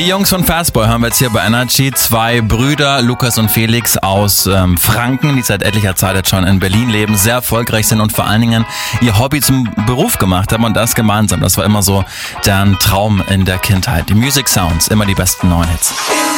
Jungs von Fastboy hören wir jetzt hier bei Energy. Zwei Brüder, Lukas und Felix aus Franken, die seit etlicher Zeit jetzt schon in Berlin leben, sehr erfolgreich sind und vor allen Dingen ihr Hobby zum Beruf gemacht haben und das gemeinsam. Das war immer so deren Traum in der Kindheit. Die Music Sounds, immer die besten neuen Hits.